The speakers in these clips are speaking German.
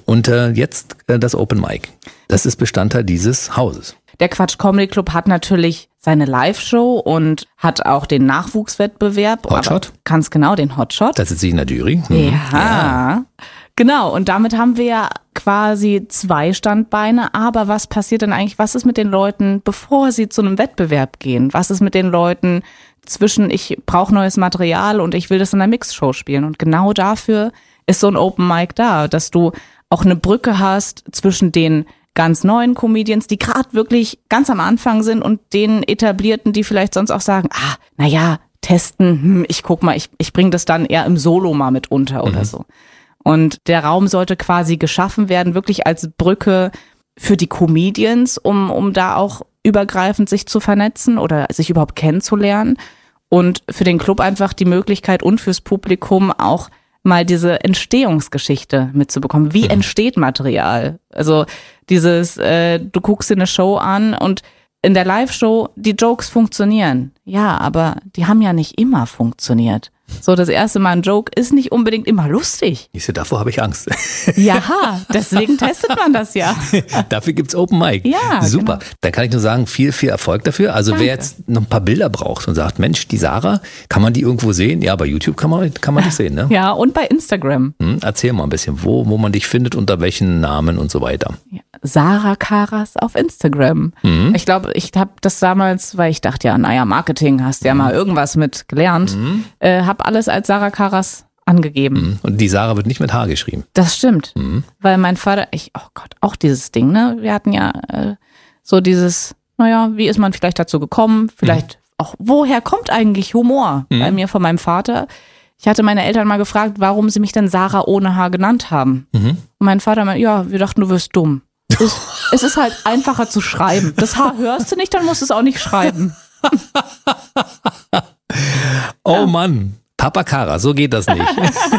Und jetzt das Open Mic. Das ist Bestandteil dieses Hauses. Der Quatsch Comedy Club hat natürlich seine Live-Show und hat auch den Nachwuchswettbewerb. Hotshot? Ganz genau, den Hotshot. Da sitze ich in der Jury. Ja, genau. Und damit haben wir ja quasi 2 Standbeine. Aber was passiert denn eigentlich? Was ist mit den Leuten, bevor sie zu einem Wettbewerb gehen? Was ist mit den Leuten zwischen, ich brauche neues Material und ich will das in einer Mixshow spielen? Und genau dafür ist so ein Open Mic da, dass du auch eine Brücke hast zwischen den ganz neuen Comedians, die gerade wirklich ganz am Anfang sind und den Etablierten, die vielleicht sonst auch sagen, testen, ich guck mal, ich bringe das dann eher im Solo mal mit unter oder so. Und der Raum sollte quasi geschaffen werden, wirklich als Brücke für die Comedians, um da auch übergreifend sich zu vernetzen oder sich überhaupt kennenzulernen. Und für den Club einfach die Möglichkeit und fürs Publikum auch mal diese Entstehungsgeschichte mitzubekommen. Wie entsteht Material? Also dieses, du guckst dir eine Show an und in der Live-Show, die Jokes funktionieren. Ja, aber die haben ja nicht immer funktioniert. So, das erste Mal ein Joke ist nicht unbedingt immer lustig. Davor habe ich Angst. Ja, deswegen testet man das ja. Dafür gibt's Open Mic. Ja, super. Genau. Dann kann ich nur sagen, viel, viel Erfolg dafür. Also Wer jetzt noch ein paar Bilder braucht und sagt, Mensch, die Sarah, kann man die irgendwo sehen? Ja, bei YouTube kann man dich sehen, ne? Ja, und bei Instagram. Erzähl mal ein bisschen, wo man dich findet, unter welchen Namen und so weiter. Ja, Sarah Karas auf Instagram. Ich glaube, ich habe das damals, weil ich dachte, Marketing, hast ja mal irgendwas mit gelernt, habe alles als Sarah Karas angegeben. Und die Sarah wird nicht mit H geschrieben. Das stimmt, weil mein Vater, auch dieses Ding, ne? Wir hatten ja so dieses, wie ist man vielleicht dazu gekommen? Vielleicht auch, woher kommt eigentlich Humor? Bei mir von meinem Vater. Ich hatte meine Eltern mal gefragt, warum sie mich denn Sarah ohne H genannt haben. Und mein Vater meinte, wir dachten, du wirst dumm. Es ist halt einfacher zu schreiben. Das H hörst du nicht, dann musst du es auch nicht schreiben. Oh Mann, Papa Kara, so geht das nicht.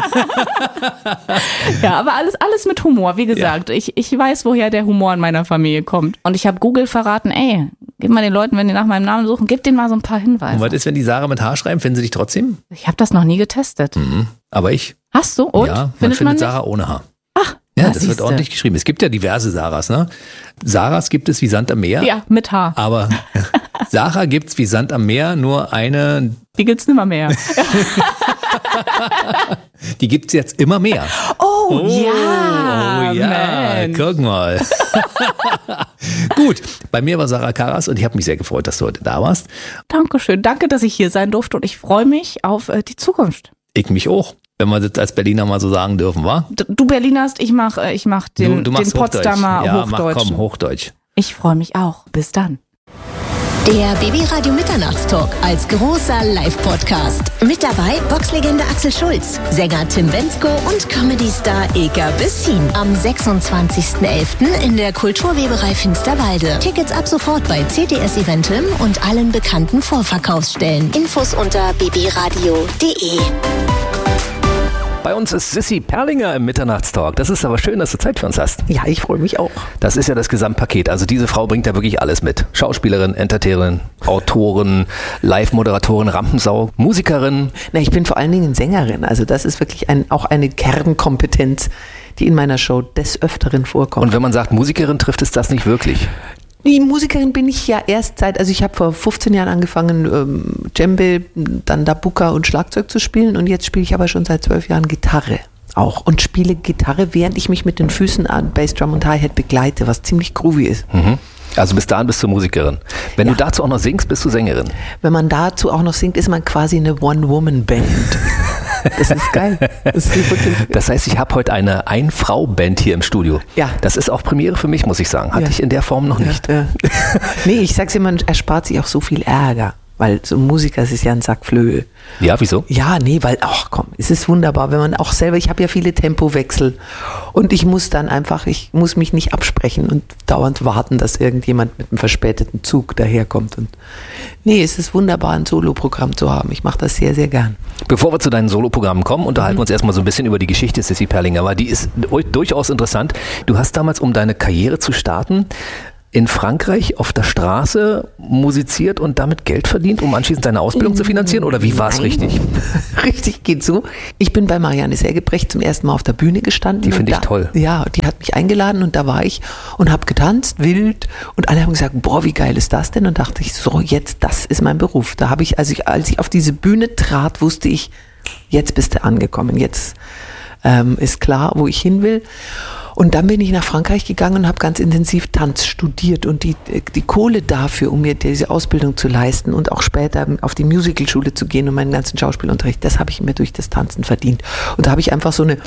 Ja, aber alles mit Humor. Wie gesagt, ich weiß, woher der Humor in meiner Familie kommt. Und ich habe Google verraten, gib mal den Leuten, wenn die nach meinem Namen suchen, gib denen mal so ein paar Hinweise. Und was ist, wenn die Sarah mit H schreiben? Finden sie dich trotzdem? Ich habe das noch nie getestet. Aber ich. Hast du? Und? Ja, man findet Sarah ohne H. Ach, ja, das wird ordentlich geschrieben. Es gibt ja diverse Sarahs, ne? Sarahs gibt es wie Sand am Meer. Ja, mit H. Aber Sarah gibt's wie Sand am Meer, nur eine. Die gibt's nimmer mehr. Die gibt's jetzt immer mehr. Oh ja, Mensch. Guck mal. Gut, bei mir war Sarah Karas und ich habe mich sehr gefreut, dass du heute da warst. Dankeschön, danke, dass ich hier sein durfte und ich freue mich auf die Zukunft. Ich mich auch, wenn wir das als Berliner mal so sagen dürfen, wa? Du Berlinerst, ich mach den Potsdamer Hochdeutsch. Mach Hochdeutsch. Ich freue mich auch. Bis dann. Der BB-Radio Mitternachtstalk als großer Live-Podcast. Mit dabei Boxlegende Axel Schulz, Sänger Tim Bendzko und Comedy-Star Eka Bessin. Am 26.11. in der Kulturweberei Finsterwalde. Tickets ab sofort bei CTS Eventim und allen bekannten Vorverkaufsstellen. Infos unter bbradio.de. Bei uns ist Sissi Perlinger im Mitternachtstalk. Das ist aber schön, dass du Zeit für uns hast. Ja, ich freue mich auch. Das ist ja das Gesamtpaket. Also diese Frau bringt ja wirklich alles mit. Schauspielerin, Entertainerin, Autorin, Live-Moderatorin, Rampensau, Musikerin. Na, ich bin vor allen Dingen Sängerin. Also das ist wirklich auch eine Kernkompetenz, die in meiner Show des Öfteren vorkommt. Und wenn man sagt Musikerin, trifft es das nicht wirklich? Die Musikerin bin ich ja erst also ich habe vor 15 Jahren angefangen, Djembe, dann Dabuka und Schlagzeug zu spielen und jetzt spiele ich aber schon seit 12 Jahren Gitarre auch und spiele Gitarre, während ich mich mit den Füßen an Bassdrum und Hi-Hat begleite, was ziemlich groovy ist. Also bis dahin bist du Musikerin. Wenn du dazu auch noch singst, bist du Sängerin. Wenn man dazu auch noch singt, ist man quasi eine One-Woman-Band. Das ist geil. Das heißt, ich habe heute eine Ein-Frau-Band hier im Studio. Ja. Das ist auch Premiere für mich, muss ich sagen. Hatte ich in der Form noch nicht. Ja. Nee, ich sag's immer, erspart sich auch so viel Ärger. Weil so ein Musiker, es ist ja ein Sack Flöhe. Ja, wieso? Ja, nee, weil, es ist wunderbar, wenn man auch selber, ich habe ja viele Tempowechsel und ich muss mich nicht absprechen und dauernd warten, dass irgendjemand mit einem verspäteten Zug daherkommt. Und nee, es ist wunderbar, ein Soloprogramm zu haben. Ich mache das sehr, sehr gern. Bevor wir zu deinen Soloprogrammen kommen, unterhalten wir uns erstmal so ein bisschen über die Geschichte Sissi Perlinger, weil die ist durchaus interessant. Du hast damals, um deine Karriere zu starten, in Frankreich auf der Straße musiziert und damit Geld verdient, um anschließend deine Ausbildung zu finanzieren? Oder wie war es richtig? Richtig geht so. Ich bin bei Marianne Sägebrecht zum ersten Mal auf der Bühne gestanden. Die finde ich toll. Ja, die hat mich eingeladen und da war ich und habe getanzt, wild. Und alle haben gesagt, boah, wie geil ist das denn? Und dachte ich, so jetzt, das ist mein Beruf. Da habe ich, als ich auf diese Bühne trat, wusste ich, jetzt bist du angekommen. Jetzt ist klar, wo ich hin will. Und dann bin ich nach Frankreich gegangen und habe ganz intensiv Tanz studiert und die Kohle dafür, um mir diese Ausbildung zu leisten und auch später auf die Musicalschule zu gehen und meinen ganzen Schauspielunterricht, das habe ich mir durch das Tanzen verdient. Und da habe ich einfach so eine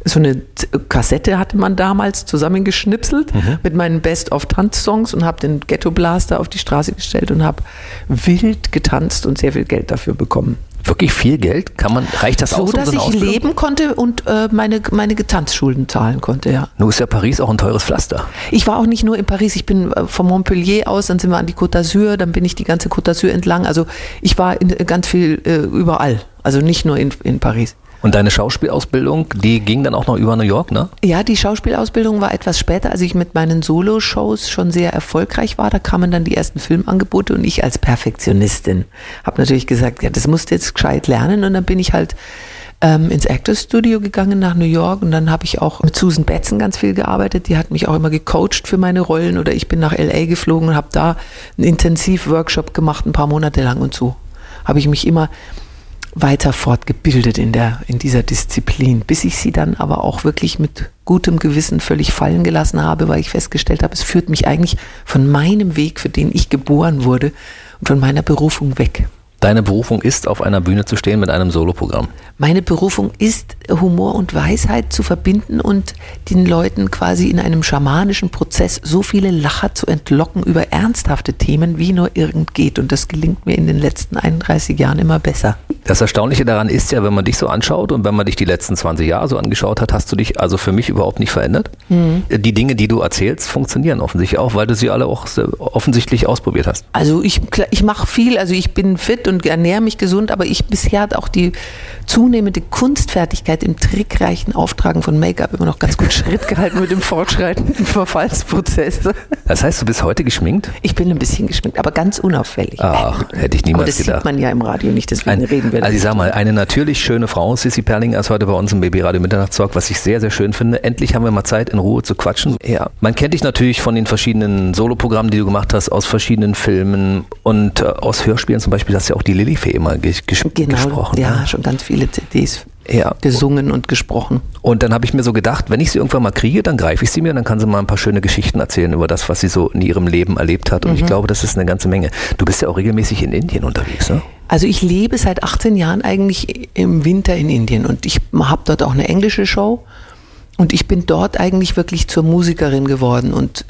Kassette hatte man damals zusammengeschnipselt mit meinen Best-of-Tanz-Songs und habe den Ghetto Blaster auf die Straße gestellt und habe wild getanzt und sehr viel Geld dafür bekommen. Wirklich viel Geld? Reicht das aus, so, dass ich leben konnte und meine Tanzschulden zahlen konnte, ja. Nun ist ja Paris auch ein teures Pflaster. Ich war auch nicht nur in Paris, ich bin von Montpellier aus, dann sind wir an die Côte d'Azur, dann bin ich die ganze Côte d'Azur entlang. Also ich war ganz viel überall, also nicht nur in Paris. Und deine Schauspielausbildung, die ging dann auch noch über New York, ne? Ja, die Schauspielausbildung war etwas später, als ich mit meinen Solo-Shows schon sehr erfolgreich war. Da kamen dann die ersten Filmangebote und ich als Perfektionistin habe natürlich gesagt, ja, das musst du jetzt gescheit lernen. Und dann bin ich halt ins Actors Studio gegangen nach New York und dann habe ich auch mit Susan Batson ganz viel gearbeitet. Die hat mich auch immer gecoacht für meine Rollen oder ich bin nach LA geflogen und habe da einen Intensiv-Workshop gemacht, ein paar Monate lang und so habe ich mich immer weiter fortgebildet in dieser Disziplin, bis ich sie dann aber auch wirklich mit gutem Gewissen völlig fallen gelassen habe, weil ich festgestellt habe, es führt mich eigentlich von meinem Weg, für den ich geboren wurde und von meiner Berufung weg. Deine Berufung ist, auf einer Bühne zu stehen mit einem Soloprogramm. Meine Berufung ist, Humor und Weisheit zu verbinden und den Leuten quasi in einem schamanischen Prozess so viele Lacher zu entlocken über ernsthafte Themen, wie nur irgend geht. Und das gelingt mir in den letzten 31 Jahren immer besser. Das Erstaunliche daran ist ja, wenn man dich so anschaut und wenn man dich die letzten 20 Jahre so angeschaut hat, hast du dich also für mich überhaupt nicht verändert. Die Dinge, die du erzählst, funktionieren offensichtlich auch, weil du sie alle auch offensichtlich ausprobiert hast. Also ich mache viel, also ich bin fit und ernähre mich gesund, aber bisher hat auch die zunehmende Kunstfertigkeit im trickreichen Auftragen von Make-up immer noch ganz gut Schritt gehalten mit dem fortschreitenden Verfallsprozess. Das heißt, du bist heute geschminkt? Ich bin ein bisschen geschminkt, aber ganz unauffällig. Ach, hätte ich niemals gedacht. Aber das sieht man ja im Radio nicht, deswegen reden wir. Also ich sag mal, eine natürlich schöne Frau, Sissi Perlinger, ist heute bei uns im Baby-Radio Mitternachtstalk, was ich sehr, sehr schön finde. Endlich haben wir mal Zeit, in Ruhe zu quatschen. Ja, man kennt dich natürlich von den verschiedenen Soloprogrammen, die du gemacht hast, aus verschiedenen Filmen und aus Hörspielen zum Beispiel, hast du ja auch die Lilifee immer gesprochen. Ja, ne? Schon ganz viele CDs gesungen und gesprochen. Und dann habe ich mir so gedacht, wenn ich sie irgendwann mal kriege, dann greife ich sie mir, dann kann sie mal ein paar schöne Geschichten erzählen über das, was sie so in ihrem Leben erlebt hat. Und ich glaube, das ist eine ganze Menge. Du bist ja auch regelmäßig in Indien unterwegs, ne? Also ich lebe seit 18 Jahren eigentlich im Winter in Indien und ich habe dort auch eine englische Show und ich bin dort eigentlich wirklich zur Musikerin geworden und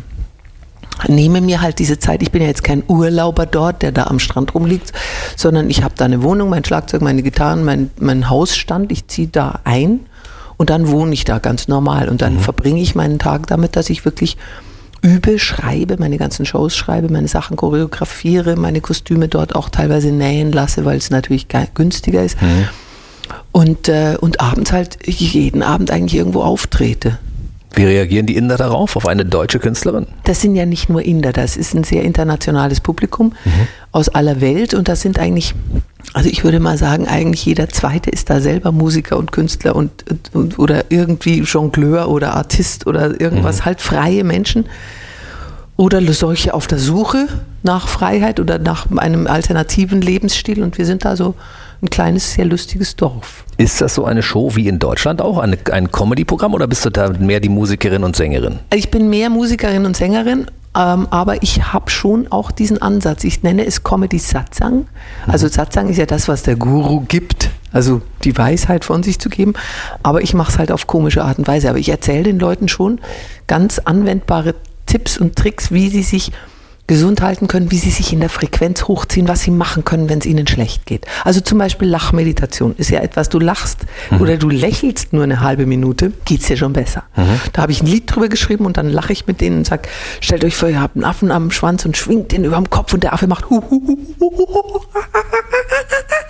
nehme mir halt diese Zeit, ich bin ja jetzt kein Urlauber dort, der da am Strand rumliegt, sondern ich habe da eine Wohnung, mein Schlagzeug, meine Gitarren, mein Hausstand, ich ziehe da ein und dann wohne ich da ganz normal und dann verbringe ich meinen Tag damit, dass ich wirklich übe, schreibe, meine ganzen Shows schreibe, meine Sachen choreografiere, meine Kostüme dort auch teilweise nähen lasse, weil es natürlich günstiger ist und abends halt jeden Abend eigentlich irgendwo auftrete. Wie reagieren die Inder darauf, auf eine deutsche Künstlerin? Das sind ja nicht nur Inder, das ist ein sehr internationales Publikum aus aller Welt und das sind eigentlich, also ich würde mal sagen, eigentlich jeder Zweite ist da selber Musiker und Künstler und oder irgendwie Jongleur oder Artist oder irgendwas, halt freie Menschen oder solche auf der Suche nach Freiheit oder nach einem alternativen Lebensstil und wir sind da so ein kleines, sehr lustiges Dorf. Ist das so eine Show wie in Deutschland auch, ein Comedy-Programm oder bist du da mehr die Musikerin und Sängerin? Ich bin mehr Musikerin und Sängerin, aber ich habe schon auch diesen Ansatz. Ich nenne es Comedy Satsang. Also Satsang ist ja das, was der Guru gibt, also die Weisheit von sich zu geben, aber ich mache es halt auf komische Art und Weise. Aber ich erzähle den Leuten schon ganz anwendbare Tipps und Tricks, wie sie sich gesund halten können, wie sie sich in der Frequenz hochziehen, was sie machen können, wenn es ihnen schlecht geht. Also zum Beispiel Lachmeditation ist ja etwas, du lachst oder du lächelst nur eine halbe Minute, geht's dir schon besser. Da habe ich ein Lied drüber geschrieben und dann lache ich mit denen und sage, stellt euch vor, ihr habt einen Affen am Schwanz und schwingt den über dem Kopf und der Affe macht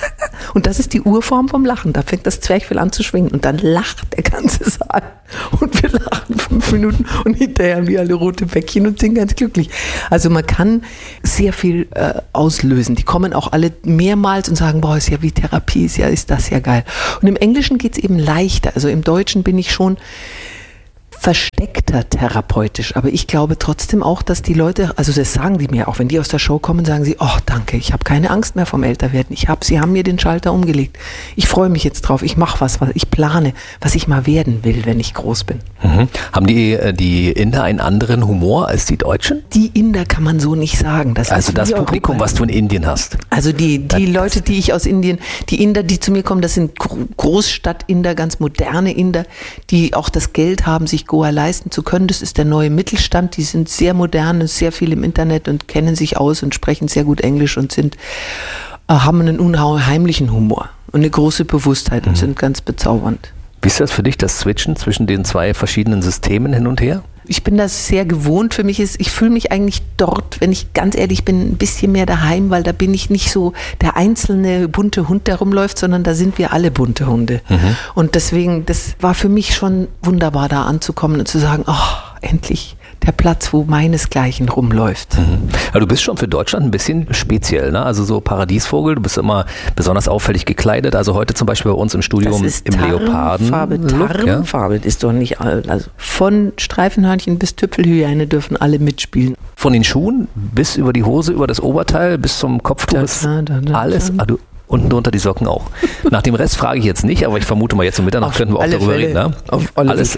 Und das ist die Urform vom Lachen. Da fängt das Zwerchfell an zu schwingen und dann lacht der ganze Saal. Und wir lachen 5 Minuten und hinterher haben wir alle rote Bäckchen und sind ganz glücklich. Also man kann sehr viel auslösen. Die kommen auch alle mehrmals und sagen, boah, ist ja wie Therapie, ist das ja geil. Und im Englischen geht es eben leichter. Also im Deutschen bin ich schon versteckter therapeutisch, aber ich glaube trotzdem auch, dass die Leute, also das sagen die mir auch, wenn die aus der Show kommen, sagen sie, oh danke, ich habe keine Angst mehr vom Älterwerden, sie haben mir den Schalter umgelegt, ich freue mich jetzt drauf, ich mache was ich plane, was ich mal werden will, wenn ich groß bin. Mhm. Haben die Inder einen anderen Humor als die Deutschen? Die Inder kann man so nicht sagen. Also das Publikum, was du in Indien hast. Also die Leute, die ich aus Indien, die Inder, die zu mir kommen, das sind Großstadt-Inder, ganz moderne Inder, die auch das Geld haben, sich Goa leisten zu können. Das ist der neue Mittelstand. Die sind sehr modern, sehr viel im Internet und kennen sich aus und sprechen sehr gut Englisch und haben einen unheimlichen Humor und eine große Bewusstheit und sind ganz bezaubernd. Wie ist das für dich, das Switchen zwischen den 2 verschiedenen Systemen hin und her? Ich bin das sehr gewohnt. Für mich ich fühle mich eigentlich dort, wenn ich ganz ehrlich bin, ein bisschen mehr daheim, weil da bin ich nicht so der einzelne bunte Hund, der rumläuft, sondern da sind wir alle bunte Hunde. Mhm. Und deswegen, das war für mich schon wunderbar, da anzukommen und zu sagen, oh, endlich der Platz, wo meinesgleichen rumläuft. Mhm. Ja, du bist schon für Deutschland ein bisschen speziell, ne? Also so Paradiesvogel, du bist immer besonders auffällig gekleidet. Also heute zum Beispiel bei uns im Studio im Leopardenfarbe. Tarnfarbe ist doch nicht, also von Streifenhörnchen bis Tüpfelhyäne dürfen alle mitspielen. Von den Schuhen bis über die Hose, über das Oberteil, bis zum Kopftuch ist alles. Unten drunter die Socken auch. Nach dem Rest frage ich jetzt nicht, aber ich vermute mal, jetzt um Mitternacht könnten wir auch darüber reden. Ne? Auf alles.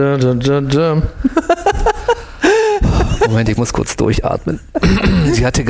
Moment, ich muss kurz durchatmen. Sie hatte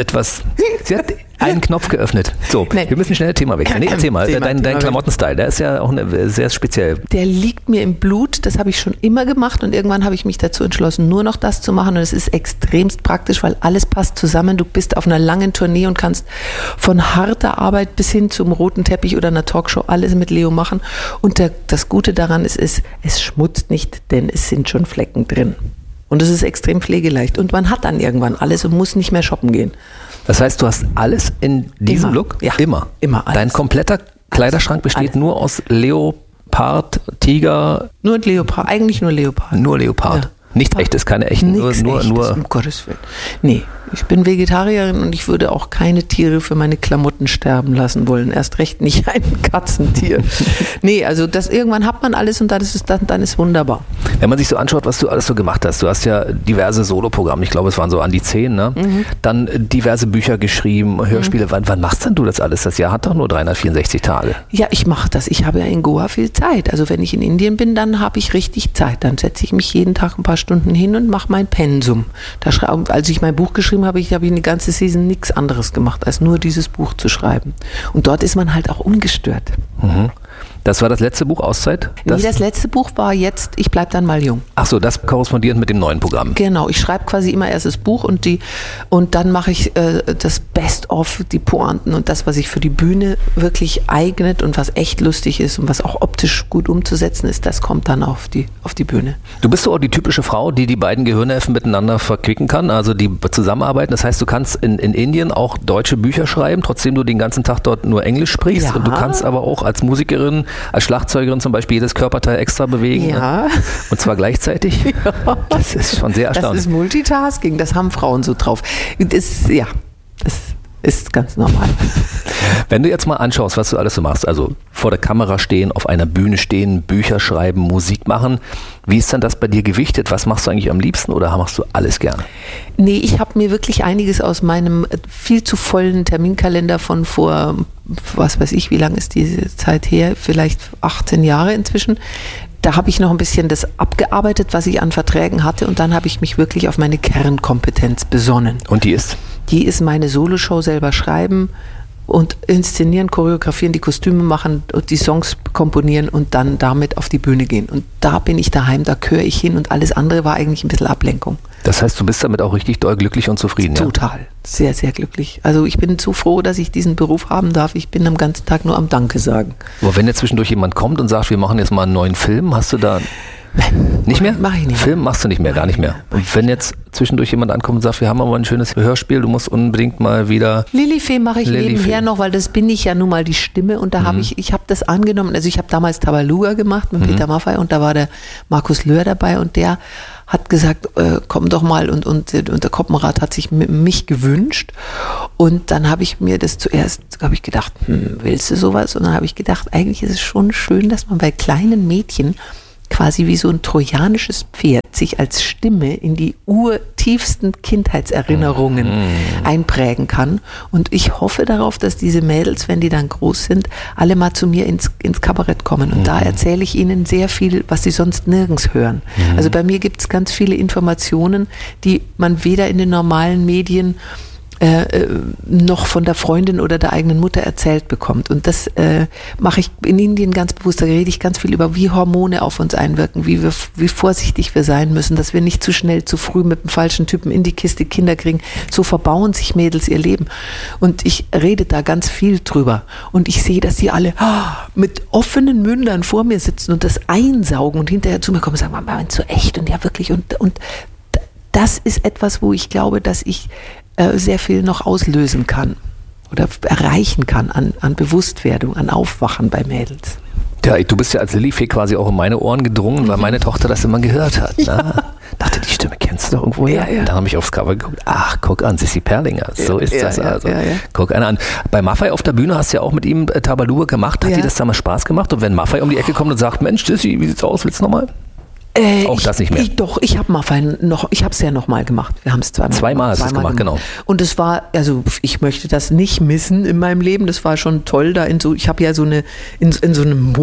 einen Knopf geöffnet. So, wir müssen schnell Thema wechseln. Nee, erzähl mal, dein Klamottenstyle, der ist ja auch sehr speziell. Der liegt mir im Blut, das habe ich schon immer gemacht und irgendwann habe ich mich dazu entschlossen, nur noch das zu machen und es ist extremst praktisch, weil alles passt zusammen. Du bist auf einer langen Tournee und kannst von harter Arbeit bis hin zum roten Teppich oder einer Talkshow alles mit Leo machen und das Gute daran ist, es schmutzt nicht, denn es sind schon Flecken drin. Und es ist extrem pflegeleicht. Und man hat dann irgendwann alles und muss nicht mehr shoppen gehen. Das heißt, du hast alles in diesem Look? Ja, immer alles. Dein kompletter Kleiderschrank besteht nur aus Leopard, Tiger? Nur Leopard, eigentlich nur Leopard. Nur Leopard. Ja. Nichts Echtes, keine echten, nur um Gottes Willen. Nee, ich bin Vegetarierin und ich würde auch keine Tiere für meine Klamotten sterben lassen wollen. Erst recht nicht ein Katzentier. Nee, also irgendwann hat man alles und dann ist wunderbar. Wenn man sich so anschaut, was du alles so gemacht hast, du hast ja diverse Soloprogramme, ich glaube es waren so an die 10, ne? Mhm. Dann diverse Bücher geschrieben, Hörspiele. Wann machst denn du das alles? Das Jahr hat doch nur 364 Tage. Ja, ich mache das. Ich habe ja in Goa viel Zeit. Also wenn ich in Indien bin, dann habe ich richtig Zeit. Dann setze ich mich jeden Tag ein paar Stunden hin und mache mein Pensum. Als ich mein Buch geschrieben habe, ich eine ganze Season nichts anderes gemacht, als nur dieses Buch zu schreiben. Und dort ist man halt auch ungestört. Mhm. Das war das letzte Buch, Auszeit? Das letzte Buch war jetzt, ich bleib dann mal jung. Ach so, das korrespondiert mit dem neuen Programm. Genau, ich schreibe quasi immer erst das Buch und dann mache ich das Best-of, die Pointen und das, was sich für die Bühne wirklich eignet und was echt lustig ist und was auch optisch gut umzusetzen ist, das kommt dann auf die Bühne. Du bist so auch die typische Frau, die beiden Gehirnhälften miteinander verquicken kann, also die zusammenarbeiten. Das heißt, du kannst in Indien auch deutsche Bücher schreiben, trotzdem du den ganzen Tag dort nur Englisch sprichst. Ja. Und du kannst aber auch als Musikerin, als Schlagzeugerin zum Beispiel jedes Körperteil extra bewegen. Ja. Und zwar gleichzeitig. Ja. Das ist schon sehr erstaunlich. Das ist Multitasking, das haben Frauen so drauf. Das ist ganz normal. Wenn du jetzt mal anschaust, was du alles so machst, also vor der Kamera stehen, auf einer Bühne stehen, Bücher schreiben, Musik machen, wie ist denn das bei dir gewichtet? Was machst du eigentlich am liebsten oder machst du alles gerne? Nee, ich habe mir wirklich einiges aus meinem viel zu vollen Terminkalender von vor, was weiß ich, wie lange ist diese Zeit her, vielleicht 18 Jahre inzwischen. Da habe ich noch ein bisschen das abgearbeitet, was ich an Verträgen hatte und dann habe ich mich wirklich auf meine Kernkompetenz besonnen. Und die ist? Die ist meine Soloshow selber schreiben und inszenieren, choreografieren, die Kostüme machen und die Songs komponieren und dann damit auf die Bühne gehen. Und da bin ich daheim, da gehöre ich hin und alles andere war eigentlich ein bisschen Ablenkung. Das heißt, du bist damit auch richtig doll glücklich und zufrieden, ja? Total, sehr, sehr glücklich. Also ich bin so froh, dass ich diesen Beruf haben darf. Ich bin am ganzen Tag nur am Danke sagen. Aber wenn jetzt zwischendurch jemand kommt und sagt, wir machen jetzt mal einen neuen Film, hast du da... Nicht mehr? Mach ich nicht mehr. Film machst du nicht mehr, gar nicht mehr. Und wenn jetzt zwischendurch jemand ankommt und sagt, wir haben aber ein schönes Hörspiel, du musst unbedingt mal wieder... Lilifee mache ich nebenher noch, weil das bin ich ja nun mal die Stimme und da habe ich habe das angenommen, also ich habe damals Tabaluga gemacht mit Peter Maffay und da war der Markus Löhr dabei und der hat gesagt, komm doch mal und der Koppenrad hat sich mich gewünscht und dann habe ich mir das zuerst, habe ich gedacht, willst du sowas? Und dann habe ich gedacht, eigentlich ist es schon schön, dass man bei kleinen Mädchen quasi wie so ein trojanisches Pferd sich als Stimme in die urtiefsten Kindheitserinnerungen einprägen kann. Und ich hoffe darauf, dass diese Mädels, wenn die dann groß sind, alle mal zu mir ins Kabarett kommen. Und da erzähle ich ihnen sehr viel, was sie sonst nirgends hören. Also bei mir gibt es ganz viele Informationen, die man weder in den normalen Medien noch von der Freundin oder der eigenen Mutter erzählt bekommt. Und das mache ich in Indien ganz bewusst. Da rede ich ganz viel über, wie Hormone auf uns einwirken, wie vorsichtig wir sein müssen, dass wir nicht zu schnell, zu früh mit dem falschen Typen in die Kiste Kinder kriegen. So verbauen sich Mädels ihr Leben. Und ich rede da ganz viel drüber. Und ich sehe, dass sie alle mit offenen Mündern vor mir sitzen und das einsaugen und hinterher zu mir kommen und sagen, Mama, meinst du echt? Und ja, wirklich. Und das ist etwas, wo ich glaube, dass ich sehr viel noch auslösen kann oder erreichen kann an Bewusstwerdung, an Aufwachen bei Mädels. Ja, du bist ja als Lilifee quasi auch in meine Ohren gedrungen, weil meine Tochter das immer gehört hat. Ja. Dachte, die Stimme kennst du doch irgendwo her. Ja. Dann habe ich aufs Cover geguckt. Ach, guck an, Sissi Perlinger. So ist das also. Ja. Guck einer an. Bei Maffay auf der Bühne hast du ja auch mit ihm Tabaluga gemacht. Hat dir das damals Spaß gemacht? Und wenn Maffay um die Ecke kommt und sagt, Mensch, Sissi, wie sieht's aus? Willst du nochmal? Auch das nicht mehr. Ich habe Maffay ich habe es ja nochmal gemacht. Wir haben es zweimal hast du es gemacht, genau. Und es war, also ich möchte das nicht missen in meinem Leben. Das war schon toll da ich habe ja so eine in so einem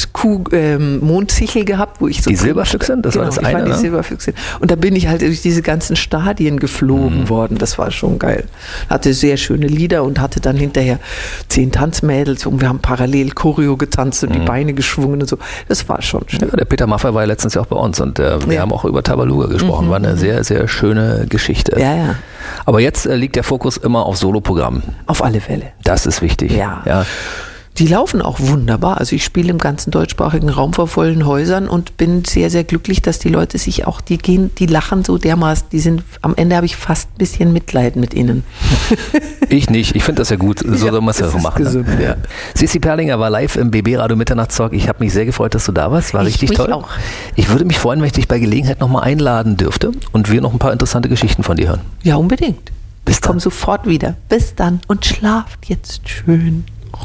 Mondsichel gehabt, wo ich so die Silberfüchsin, das war das eine, die Silberfüchsin. Und da bin ich halt durch diese ganzen Stadien geflogen worden. Das war schon geil. Hatte sehr schöne Lieder und hatte dann hinterher 10 Tanzmädels und wir haben parallel Choreo getanzt und die Beine geschwungen und so. Das war schon schön. Ja, der Peter Maffay war ja letztens ja auch bei uns und wir haben auch über Tabaluga gesprochen. War eine sehr, sehr schöne Geschichte. Ja. Aber jetzt liegt der Fokus immer auf Soloprogrammen. Auf alle Fälle. Das ist wichtig. Ja. Die laufen auch wunderbar. Also ich spiele im ganzen deutschsprachigen Raum vor vollen Häusern und bin sehr, sehr glücklich, dass die Leute sich auch, die lachen so dermaßen, am Ende habe ich fast ein bisschen Mitleid mit ihnen. Ich nicht, ich finde das ja gut, so soll man es ja so machen. Gesund, ja. Sissi Perlinger war live im BB Radio Mitternachtstalk. Ich habe mich sehr gefreut, dass du da warst, war richtig toll. Auch. Ich würde mich freuen, wenn ich dich bei Gelegenheit nochmal einladen dürfte und wir noch ein paar interessante Geschichten von dir hören. Ja, unbedingt. Bis dann. Komm sofort wieder. Bis dann und schlaft jetzt schön.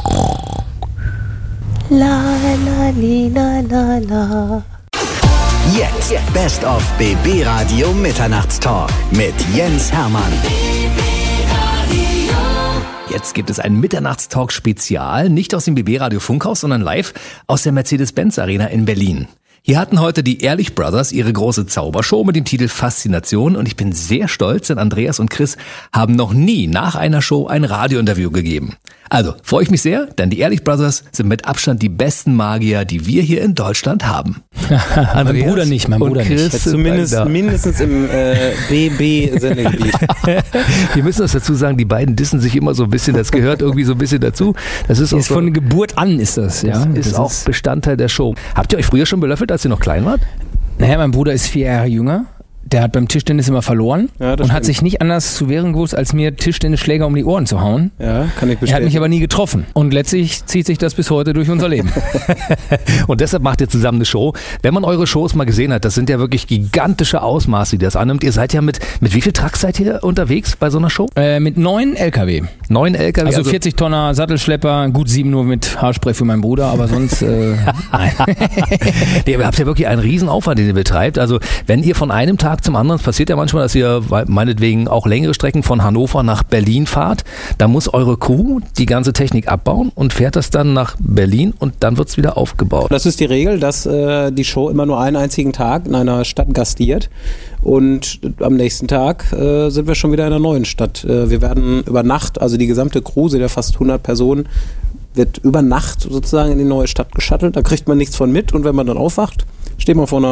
La la li, la la la. Jetzt Best of BB Radio Mitternachtstalk mit Jens Hermann. Jetzt gibt es ein Mitternachtstalk-Spezial, nicht aus dem BB Radio Funkhaus, sondern live aus der Mercedes-Benz Arena in Berlin. Hier hatten heute die Ehrlich Brothers ihre große Zaubershow mit dem Titel Faszination und ich bin sehr stolz, denn Andreas und Chris haben noch nie nach einer Show ein Radiointerview gegeben. Also freue ich mich sehr, denn die Ehrlich Brothers sind mit Abstand die besten Magier, die wir hier in Deutschland haben. Mein Bruder nicht. Zumindest mindestens im BB-Sendegebiet. Wir müssen das dazu sagen, die beiden dissen sich immer so ein bisschen, das gehört irgendwie so ein bisschen dazu. Das ist auch so, von Geburt an ist das. Ja. Das ist auch Bestandteil der Show. Habt ihr euch früher schon belöffelt, als ihr noch klein wart? Naja, mein Bruder ist 4 Jahre jünger. Der hat beim Tischtennis immer verloren und hat sich nicht anders zu wehren gewusst, als mir Tischtennisschläger um die Ohren zu hauen. Ja, kann ich bestätigen. Er hat mich aber nie getroffen. Und letztlich zieht sich das bis heute durch unser Leben. Und deshalb macht ihr zusammen eine Show. Wenn man eure Shows mal gesehen hat, das sind ja wirklich gigantische Ausmaße, die das annimmt. Ihr seid ja mit wie viel Trucks seid ihr unterwegs bei so einer Show? Mit 9 LKW. 9 LKW? Also 40 Tonner Sattelschlepper, gut 7 nur mit Haarspray für meinen Bruder, aber sonst nein. Ihr habt ja wirklich einen riesen Aufwand, den ihr betreibt. Also wenn ihr von einem Tag zum anderen, es passiert ja manchmal, dass ihr meinetwegen auch längere Strecken von Hannover nach Berlin fahrt, da muss eure Crew die ganze Technik abbauen und fährt das dann nach Berlin und dann wird es wieder aufgebaut. Das ist die Regel, dass die Show immer nur einen einzigen Tag in einer Stadt gastiert und am nächsten Tag sind wir schon wieder in einer neuen Stadt. Wir werden über Nacht, also die gesamte Crew, sind ja fast 100 Personen, wird über Nacht sozusagen in die neue Stadt geschattelt, da kriegt man nichts von mit und wenn man dann aufwacht, steht man vor einer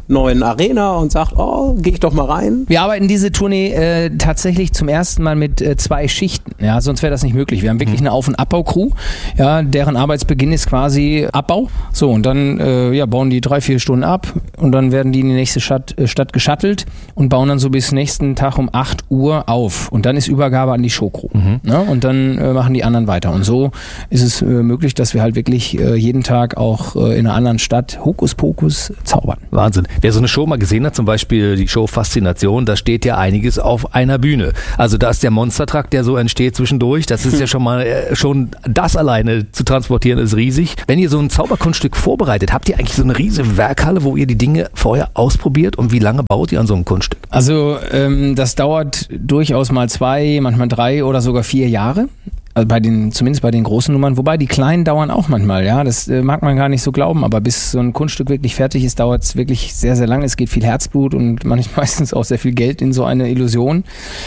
neuen Arena und sagt, gehe ich doch mal rein. Wir arbeiten diese Tournee tatsächlich zum ersten Mal mit 2 Schichten. Ja, sonst wäre das nicht möglich. Wir haben wirklich eine Auf- und Abbau-Crew, ja, deren Arbeitsbeginn ist quasi Abbau. So, und dann bauen die 3-4 Stunden ab und dann werden die in die nächste Stadt geschattelt und bauen dann so bis nächsten Tag um 8 Uhr auf. Und dann ist Übergabe an die Showcrew. Ja, und dann machen die anderen weiter. Und so ist es möglich, dass wir halt wirklich jeden Tag auch in einer anderen Stadt Hokuspokus zaubern. Wahnsinn. Wer so eine Show mal gesehen hat, zum Beispiel die Show Faszination, da steht ja einiges auf einer Bühne. Also da ist der Monstertruck, der so entsteht zwischendurch. Das ist ja schon mal, schon das alleine zu transportieren ist riesig. Wenn ihr so ein Zauberkunststück vorbereitet, habt ihr eigentlich so eine riesige Werkhalle, wo ihr die Dinge vorher ausprobiert und wie lange baut ihr an so einem Kunststück? Also das dauert durchaus mal 2, manchmal 3 oder sogar 4 Jahre. Also zumindest bei den großen Nummern, wobei die kleinen dauern auch manchmal, ja, das mag man gar nicht so glauben, aber bis so ein Kunststück wirklich fertig ist, dauert es wirklich sehr, sehr lange. Es geht viel Herzblut und meistens auch sehr viel Geld in so eine Illusion.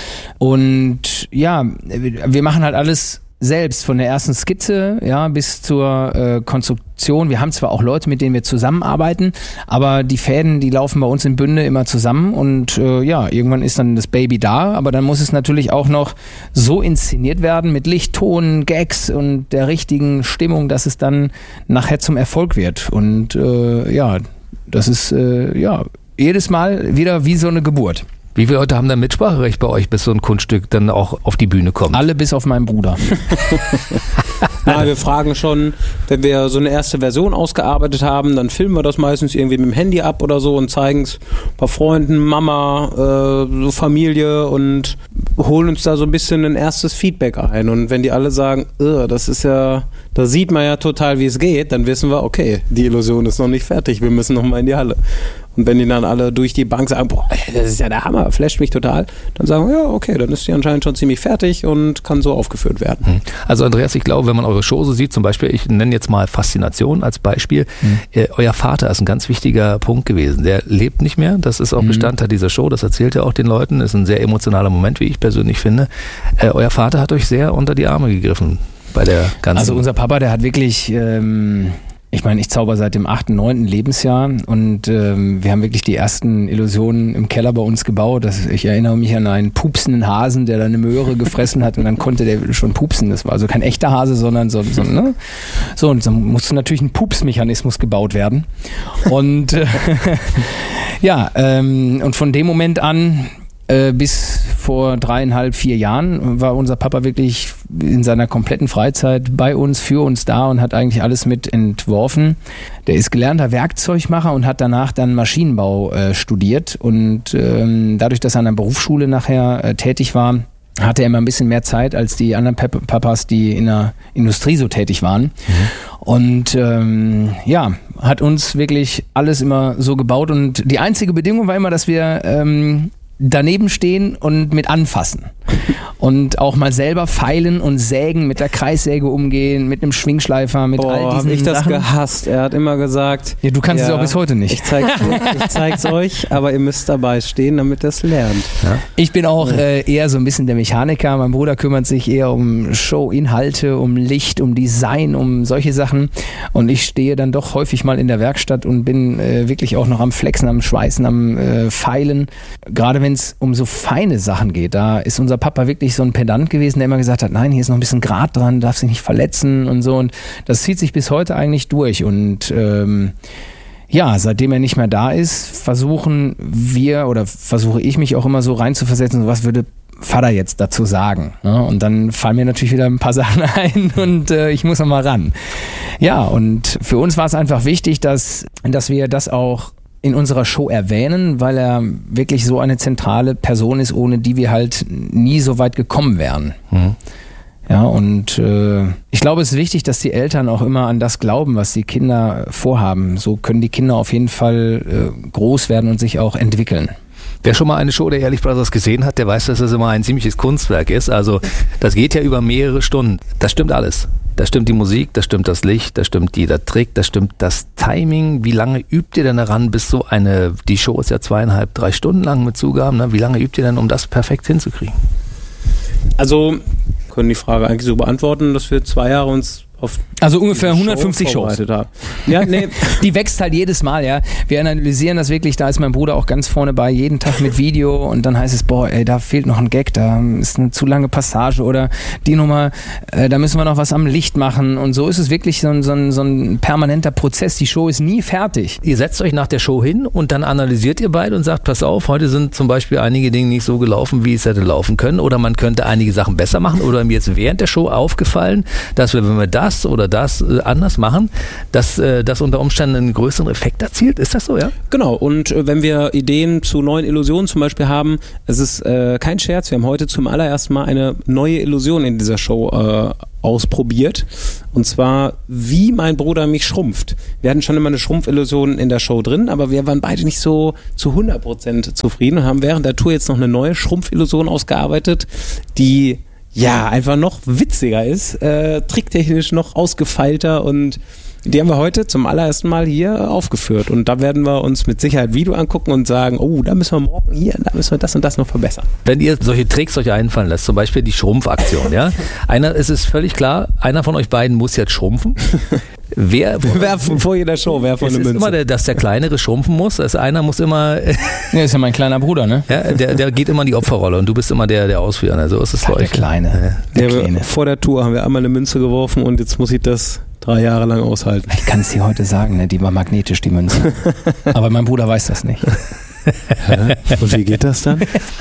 Und ja, wir machen halt alles selbst, von der ersten Skizze, ja, bis zur Konstruktion. Wir haben zwar auch Leute, mit denen wir zusammenarbeiten, aber die Fäden, die laufen bei uns im Bünde immer zusammen und irgendwann ist dann das Baby da, aber dann muss es natürlich auch noch so inszeniert werden mit Licht, Ton, Gags und der richtigen Stimmung, dass es dann nachher zum Erfolg wird. Und das ist jedes Mal wieder wie so eine Geburt. Wie viele Leute haben da Mitspracherecht bei euch, bis so ein Kunststück dann auch auf die Bühne kommt? Alle bis auf meinen Bruder. Ja, wir fragen schon, wenn wir so eine erste Version ausgearbeitet haben, dann filmen wir das meistens irgendwie mit dem Handy ab oder so und zeigen es ein paar Freunden, Mama, so Familie und holen uns da so ein bisschen ein erstes Feedback ein. Und wenn die alle sagen, das ist ja, da sieht man ja total, wie es geht, dann wissen wir, okay, die Illusion ist noch nicht fertig, wir müssen noch mal in die Halle. Und wenn die dann alle durch die Bank sagen, boah, das ist ja der Hammer, flasht mich total, dann sagen wir, ja, okay, dann ist die anscheinend schon ziemlich fertig und kann so aufgeführt werden. Also Andreas, ich glaube, wenn man eure Show so sieht, zum Beispiel, ich nenne jetzt mal Faszination als Beispiel, euer Vater ist ein ganz wichtiger Punkt gewesen. Der lebt nicht mehr, das ist auch Bestandteil dieser Show, das erzählt er auch den Leuten, ist ein sehr emotionaler Moment, wie ich persönlich finde. Euer Vater hat euch sehr unter die Arme gegriffen bei der ganzen... Also unser Papa, der hat wirklich... Ich meine, ich zauber seit dem 8., 9. Lebensjahr und wir haben wirklich die ersten Illusionen im Keller bei uns gebaut. Ich erinnere mich an einen pupsenden Hasen, der dann eine Möhre gefressen hat und dann konnte der schon pupsen. Das war also kein echter Hase, sondern so ne? So, und dann musste natürlich ein Pupsmechanismus gebaut werden. Und und von dem Moment an bis vor 3,5, 4 Jahren war unser Papa wirklich in seiner kompletten Freizeit bei uns, für uns da und hat eigentlich alles mit entworfen. Der ist gelernter Werkzeugmacher und hat danach dann Maschinenbau studiert und dadurch, dass er an der Berufsschule nachher tätig war, hatte er immer ein bisschen mehr Zeit als die anderen Papas, die in der Industrie so tätig waren. Und hat uns wirklich alles immer so gebaut und die einzige Bedingung war immer, dass wir daneben stehen und mit anfassen und auch mal selber feilen und sägen, mit der Kreissäge umgehen, mit einem Schwingschleifer, mit all diesen hab ich das Sachen. Gehasst. Er hat immer gesagt, ja, du kannst es auch bis heute nicht. Ich zeig's euch, aber ihr müsst dabei stehen, damit ihr es lernt. Ja? Ich bin auch eher so ein bisschen der Mechaniker. Mein Bruder kümmert sich eher um Showinhalte, um Licht, um Design, um solche Sachen und ich stehe dann doch häufig mal in der Werkstatt und bin wirklich auch noch am Flexen, am Schweißen, am Feilen. Gerade wenn es um so feine Sachen geht, da ist unser Papa wirklich so ein Pedant gewesen, der immer gesagt hat, nein, hier ist noch ein bisschen Grat dran, darf sich nicht verletzen und so und das zieht sich bis heute eigentlich durch und seitdem er nicht mehr da ist, versuche ich mich auch immer so reinzuversetzen, so was würde Vater jetzt dazu sagen? Ne? Und dann fallen mir natürlich wieder ein paar Sachen ein und ich muss noch mal ran. Ja, und für uns war es einfach wichtig, dass wir das auch in unserer Show erwähnen, weil er wirklich so eine zentrale Person ist, ohne die wir halt nie so weit gekommen wären. Ja, und ich glaube, es ist wichtig, dass die Eltern auch immer an das glauben, was die Kinder vorhaben. So können die Kinder auf jeden Fall groß werden und sich auch entwickeln. Wer schon mal eine Show der Ehrlich Brothers gesehen hat, der weiß, dass das immer ein ziemliches Kunstwerk ist. Also das geht ja über mehrere Stunden. Das stimmt alles. Da stimmt die Musik, da stimmt das Licht, da stimmt jeder Trick, da stimmt das Timing. Wie lange übt ihr denn daran, bis die Show ist ja 2,5, 3 Stunden lang mit Zugaben, ne? Wie lange übt ihr denn, um das perfekt hinzukriegen? Also können die Frage eigentlich so beantworten, dass wir 2 Jahre uns Also ungefähr 150 Shows. Ja, nee. Die wächst halt jedes Mal, ja. Wir analysieren das wirklich, da ist mein Bruder auch ganz vorne bei, jeden Tag mit Video und dann heißt es, boah, ey, da fehlt noch ein Gag, da ist eine zu lange Passage oder die Nummer, da müssen wir noch was am Licht machen und so ist es wirklich so ein permanenter Prozess. Die Show ist nie fertig. Ihr setzt euch nach der Show hin und dann analysiert ihr beide und sagt, pass auf, heute sind zum Beispiel einige Dinge nicht so gelaufen, wie es hätte laufen können oder man könnte einige Sachen besser machen oder mir jetzt während der Show aufgefallen, dass wir, wenn wir das oder das anders machen, dass das unter Umständen einen größeren Effekt erzielt. Ist das so, ja? Genau, und wenn wir Ideen zu neuen Illusionen zum Beispiel haben, es ist kein Scherz, wir haben heute zum allerersten Mal eine neue Illusion in dieser Show ausprobiert. Und zwar, wie mein Bruder mich schrumpft. Wir hatten schon immer eine Schrumpfillusion in der Show drin, aber wir waren beide nicht so zu 100% zufrieden und haben während der Tour jetzt noch eine neue Schrumpfillusion ausgearbeitet, die ja einfach noch witziger ist, tricktechnisch noch ausgefeilter und die haben wir heute zum allerersten Mal hier aufgeführt und da werden wir uns mit Sicherheit Video angucken und sagen, oh, da müssen wir morgen hier, da müssen wir das und das noch verbessern. Wenn ihr solche Tricks euch einfallen lasst, zum Beispiel die Schrumpfaktion, ja, es ist völlig klar, einer von euch beiden muss jetzt schrumpfen. Wer vor jeder Show, wer von es der ist Münze. immer dass der Kleinere schrumpfen muss. Also einer muss immer. Ja, ist ja mein kleiner Bruder, ne? Ja, der geht immer in die Opferrolle und du bist immer der Ausführer. Also ist es bei Der euch. Kleine. Der Kleine. Vor der Tour haben wir einmal eine Münze geworfen und jetzt muss ich das 3 Jahre lang aushalten. Ich kann es dir heute sagen, ne? Die war magnetisch, die Münze. Aber mein Bruder weiß das nicht. Und wie geht das dann?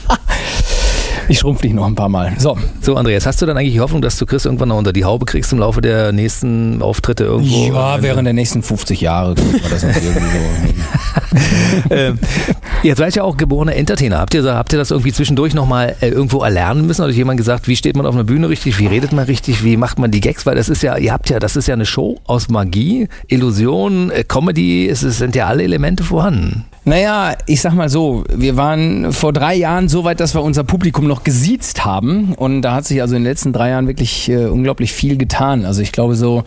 Ich schrumpf dich noch ein paar Mal. So, Andreas, hast du dann eigentlich die Hoffnung, dass du Chris irgendwann noch unter die Haube kriegst im Laufe der nächsten Auftritte irgendwo? Ja, während der nächsten 50 Jahre kriegt man das noch irgendwie so. Jetzt seid ihr ja auch geborener Entertainer. Habt ihr das irgendwie zwischendurch nochmal irgendwo erlernen müssen? Oder hat jemand gesagt, wie steht man auf einer Bühne richtig, wie redet man richtig, wie macht man die Gags? Weil das ist ja eine Show aus Magie, Illusion, Comedy, es sind ja alle Elemente vorhanden. Naja, ich sag mal so, wir waren vor 3 Jahren so weit, dass wir unser Publikum noch gesiezt haben und da hat sich also in den letzten 3 Jahren wirklich unglaublich viel getan. Also ich glaube so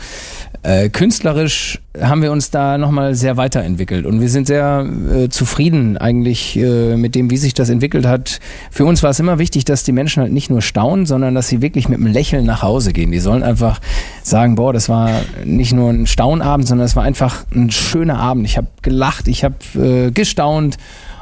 künstlerisch haben wir uns da nochmal sehr weiterentwickelt und wir sind sehr zufrieden eigentlich mit dem, wie sich das entwickelt hat. Für uns war es immer wichtig, dass die Menschen halt nicht nur staunen, sondern dass sie wirklich mit einem Lächeln nach Hause gehen. Die sollen einfach sagen, boah, das war nicht nur ein Staunabend, sondern es war einfach ein schöner Abend. Ich habe gelacht, ich habe gestaunt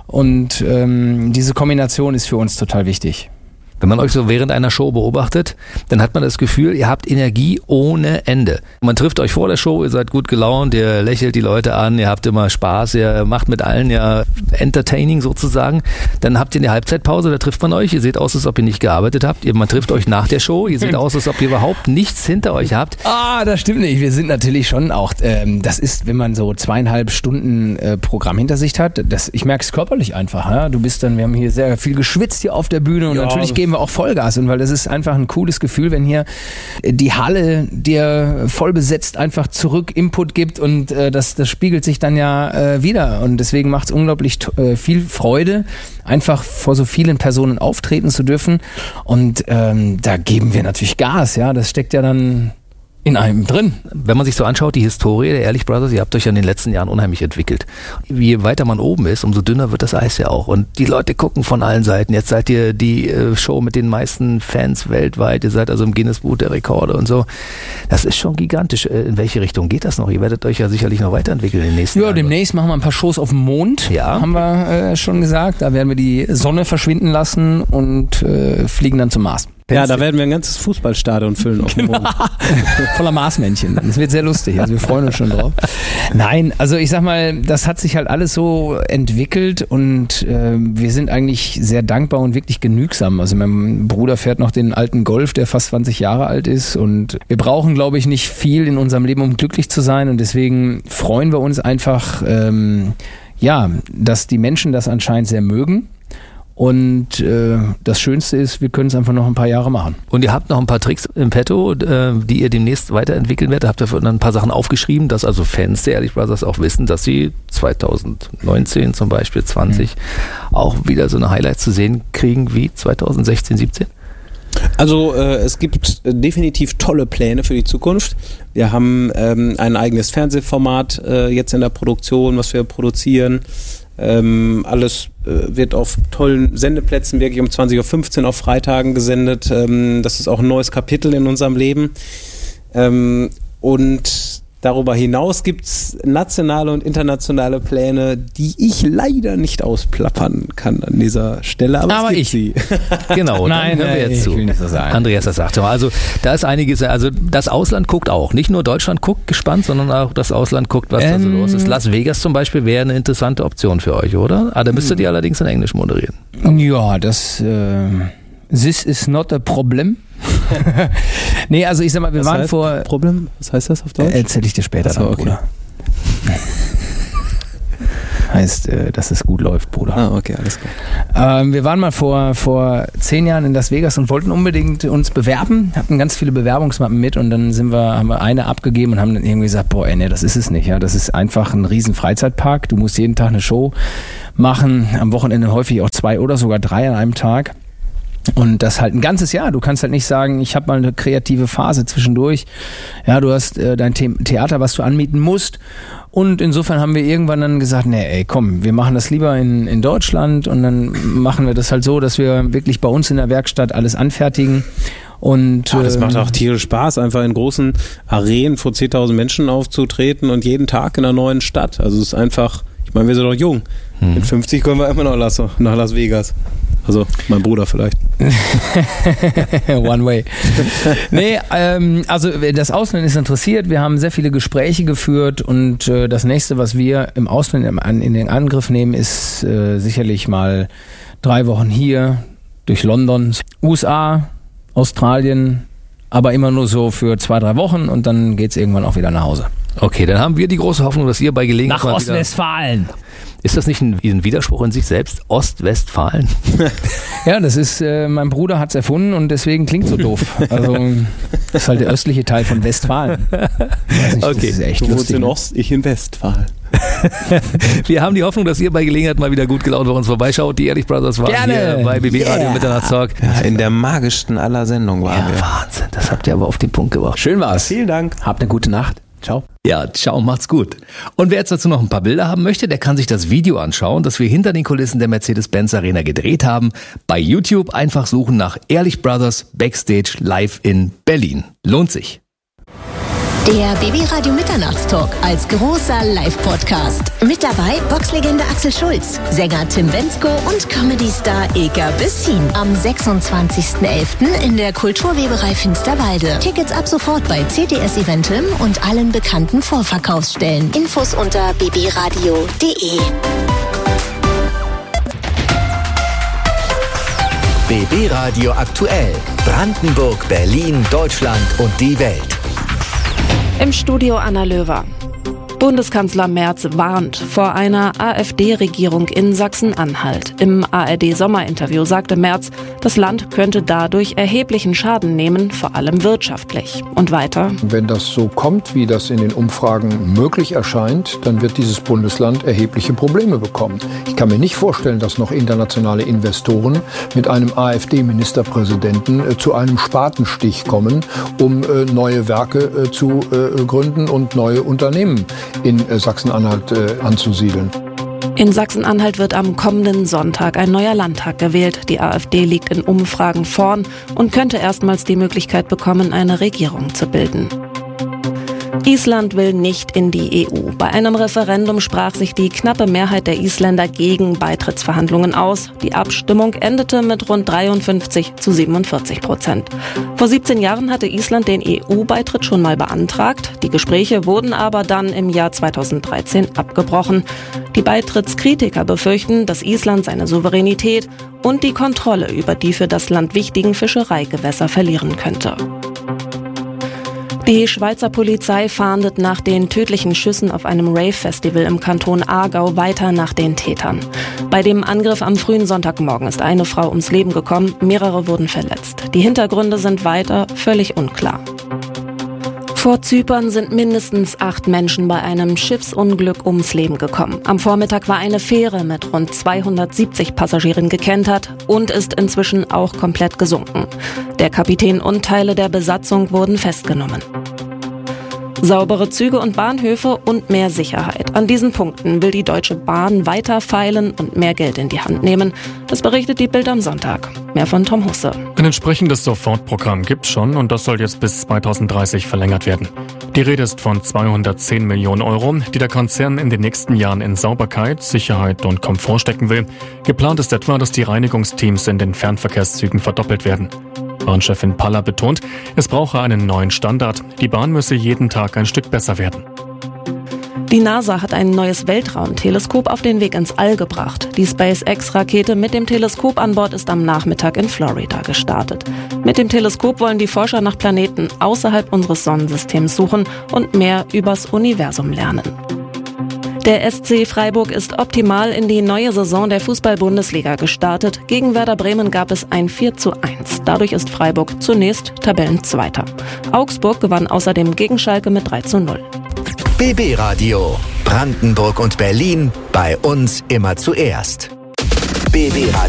und diese Kombination ist für uns total wichtig. Wenn man euch so während einer Show beobachtet, dann hat man das Gefühl, ihr habt Energie ohne Ende. Man trifft euch vor der Show, ihr seid gut gelaunt, ihr lächelt die Leute an, ihr habt immer Spaß, ihr macht mit allen ja entertaining sozusagen. Dann habt ihr eine Halbzeitpause, da trifft man euch, ihr seht aus, als ob ihr nicht gearbeitet habt. Man trifft euch nach der Show, ihr seht aus, als ob ihr überhaupt nichts hinter euch habt. Ah, das stimmt nicht. Wir sind natürlich schon auch, das ist, wenn man so 2,5 Stunden Programm hinter sich hat, ich merke es körperlich einfach. Ja? Wir haben hier sehr viel geschwitzt hier auf der Bühne und natürlich geben wir auch Vollgas und weil das ist einfach ein cooles Gefühl, wenn hier die Halle dir voll besetzt einfach zurück Input gibt und das spiegelt sich dann ja wieder und deswegen macht es unglaublich viel Freude, einfach vor so vielen Personen auftreten zu dürfen und da geben wir natürlich Gas, ja, das steckt ja dann in einem drin. Wenn man sich so anschaut, die Historie der Ehrlich Brothers, ihr habt euch ja in den letzten Jahren unheimlich entwickelt. Je weiter man oben ist, umso dünner wird das Eis ja auch. Und die Leute gucken von allen Seiten. Jetzt seid ihr die Show mit den meisten Fans weltweit. Ihr seid also im Guinness-Buch der Rekorde und so. Das ist schon gigantisch. In welche Richtung geht das noch? Ihr werdet euch ja sicherlich noch weiterentwickeln in den nächsten Jahren. Ja, demnächst machen wir ein paar Shows auf dem Mond. Ja. Haben wir schon gesagt. Da werden wir die Sonne verschwinden lassen und fliegen dann zum Mars. Ja, da werden wir ein ganzes Fußballstadion füllen auf dem Mond. Voller Marsmännchen. Das wird sehr lustig. Also wir freuen uns schon drauf. Nein, also ich sag mal, das hat sich halt alles so entwickelt und wir sind eigentlich sehr dankbar und wirklich genügsam. Also mein Bruder fährt noch den alten Golf, der fast 20 Jahre alt ist und wir brauchen, glaube ich, nicht viel in unserem Leben, um glücklich zu sein und deswegen freuen wir uns einfach, dass die Menschen das anscheinend sehr mögen. Und das Schönste ist, wir können es einfach noch ein paar Jahre machen. Und ihr habt noch ein paar Tricks im Petto, die ihr demnächst weiterentwickeln werdet. Habt ihr dann ein paar Sachen aufgeschrieben, dass also Fans der Ehrlich Brothers auch wissen, dass sie 2019 zum Beispiel, 20 auch wieder so eine Highlight zu sehen kriegen wie 2016, 17? Also es gibt definitiv tolle Pläne für die Zukunft. Wir haben ein eigenes Fernsehformat jetzt in der Produktion, was wir produzieren. Alles wird auf tollen Sendeplätzen wirklich um 20.15 Uhr auf Freitagen gesendet. Das ist auch ein neues Kapitel in unserem Leben. Und darüber hinaus gibt es nationale und internationale Pläne, die ich leider nicht ausplappern kann an dieser Stelle. Aber es gibt sie. Genau, Nein, hören wir jetzt zu. ich will nicht so sagen. Andreas, das sagte mal. Also da ist einiges, also das Ausland guckt auch. Nicht nur Deutschland guckt gespannt, sondern auch das Ausland guckt, was da so los ist. Las Vegas zum Beispiel wäre eine interessante Option für euch, oder? Da müsstet ihr allerdings in Englisch moderieren. Ja, this is not a problem. Nee, also ich sag mal, wir waren vor... Problem? Was heißt das auf Deutsch? Erzähl ich dir später, Ach so, okay. Bruder. Heißt, dass es gut läuft, Bruder. Ah, okay, alles klar. Wir waren mal vor 10 Jahren in Las Vegas und wollten unbedingt uns bewerben, hatten ganz viele Bewerbungsmappen mit und dann haben wir eine abgegeben und haben dann irgendwie gesagt, boah, nee, das ist es nicht. Ja, das ist einfach ein riesen Freizeitpark. Du musst jeden Tag eine Show machen, am Wochenende häufig auch 2 oder sogar 3 an einem Tag. Und das halt ein ganzes Jahr. Du kannst halt nicht sagen, ich habe mal eine kreative Phase zwischendurch. Ja, du hast dein Theater, was du anmieten musst. Und insofern haben wir irgendwann dann gesagt, nee, ey, komm, wir machen das lieber in Deutschland und dann machen wir das halt so, dass wir wirklich bei uns in der Werkstatt alles anfertigen. Und das macht auch tierisch Spaß, einfach in großen Arenen vor 10.000 Menschen aufzutreten und jeden Tag in einer neuen Stadt. Also es ist einfach, ich meine, wir sind doch jung. Mit 50 kommen wir immer noch nach Las Vegas. Also mein Bruder vielleicht. One way. Nee, also das Ausland ist interessiert. Wir haben sehr viele Gespräche geführt und das nächste, was wir im Ausland in den Angriff nehmen, ist sicherlich mal 3 Wochen hier durch London, USA, Australien, aber immer nur so für 2-3 Wochen und dann geht's irgendwann auch wieder nach Hause. Okay, dann haben wir die große Hoffnung, dass ihr bei Gelegenheit nach Ostwestfalen. Ist das nicht ein Widerspruch in sich selbst? Ostwestfalen? Ja, das ist, mein Bruder hat es erfunden und deswegen klingt so doof. Also, das ist halt der östliche Teil von Westfalen. Nicht, okay. Das ist echt du wohnst lustig. in Ost, ich in Westfalen. Wir haben die Hoffnung, dass ihr bei Gelegenheit mal wieder gut gelaunt bei uns vorbeischaut. Die Ehrlich Brothers waren hier bei BB Radio Mitternachtstalk. Ja, in der magischsten aller Sendungen waren wir. Wahnsinn, das habt ihr aber auf den Punkt gebracht. Schön war's. Vielen Dank. Habt eine gute Nacht. Ciao. Ja, ciao, macht's gut. Und wer jetzt dazu noch ein paar Bilder haben möchte, der kann sich das Video anschauen, das wir hinter den Kulissen der Mercedes-Benz Arena gedreht haben. Bei YouTube einfach suchen nach Ehrlich Brothers Backstage live in Berlin. Lohnt sich. Der BB Radio Mitternachtstalk als großer Live-Podcast. Mit dabei Boxlegende Axel Schulz, Sänger Tim Bendzko und Comedy-Star Eka Bessin. Am 26.11. in der Kulturweberei Finsterwalde. Tickets ab sofort bei CTS Eventim und allen bekannten Vorverkaufsstellen. Infos unter bbradio.de. BB Radio aktuell. Brandenburg, Berlin, Deutschland und die Welt. Im Studio Anna Löwer. Bundeskanzler Merz warnt vor einer AfD-Regierung in Sachsen-Anhalt. Im ARD-Sommerinterview sagte Merz, das Land könnte dadurch erheblichen Schaden nehmen, vor allem wirtschaftlich. Und weiter: Wenn das so kommt, wie das in den Umfragen möglich erscheint, dann wird dieses Bundesland erhebliche Probleme bekommen. Ich kann mir nicht vorstellen, dass noch internationale Investoren mit einem AfD-Ministerpräsidenten zu einem Spatenstich kommen, um neue Werke zu gründen und neue Unternehmen in Sachsen-Anhalt anzusiedeln. In Sachsen-Anhalt wird am kommenden Sonntag ein neuer Landtag gewählt. Die AfD liegt in Umfragen vorn und könnte erstmals die Möglichkeit bekommen, eine Regierung zu bilden. Island will nicht in die EU. Bei einem Referendum sprach sich die knappe Mehrheit der Isländer gegen Beitrittsverhandlungen aus. Die Abstimmung endete mit rund 53-47%. Vor 17 Jahren hatte Island den EU-Beitritt schon mal beantragt. Die Gespräche wurden aber dann im Jahr 2013 abgebrochen. Die Beitrittskritiker befürchten, dass Island seine Souveränität und die Kontrolle über die für das Land wichtigen Fischereigewässer verlieren könnte. Die Schweizer Polizei fahndet nach den tödlichen Schüssen auf einem Rave-Festival im Kanton Aargau weiter nach den Tätern. Bei dem Angriff am frühen Sonntagmorgen ist eine Frau ums Leben gekommen, mehrere wurden verletzt. Die Hintergründe sind weiter völlig unklar. Vor Zypern sind mindestens 8 Menschen bei einem Schiffsunglück ums Leben gekommen. Am Vormittag war eine Fähre mit rund 270 Passagieren gekentert und ist inzwischen auch komplett gesunken. Der Kapitän und Teile der Besatzung wurden festgenommen. Saubere Züge und Bahnhöfe und mehr Sicherheit. An diesen Punkten will die Deutsche Bahn weiter feilen und mehr Geld in die Hand nehmen. Das berichtet die Bild am Sonntag. Mehr von Tom Husse. Ein entsprechendes Sofortprogramm gibt's schon und das soll jetzt bis 2030 verlängert werden. Die Rede ist von 210 Millionen Euro, die der Konzern in den nächsten Jahren in Sauberkeit, Sicherheit und Komfort stecken will. Geplant ist etwa, dass die Reinigungsteams in den Fernverkehrszügen verdoppelt werden. Bahnchefin Paller betont, es brauche einen neuen Standard. Die Bahn müsse jeden Tag ein Stück besser werden. Die NASA hat ein neues Weltraumteleskop auf den Weg ins All gebracht. Die SpaceX-Rakete mit dem Teleskop an Bord ist am Nachmittag in Florida gestartet. Mit dem Teleskop wollen die Forscher nach Planeten außerhalb unseres Sonnensystems suchen und mehr übers Universum lernen. Der SC Freiburg ist optimal in die neue Saison der Fußball-Bundesliga gestartet. Gegen Werder Bremen gab es ein 4:1. Dadurch ist Freiburg zunächst Tabellenzweiter. Augsburg gewann außerdem gegen Schalke mit 3:0. BB Radio. Brandenburg und Berlin. Bei uns immer zuerst. BB Radio.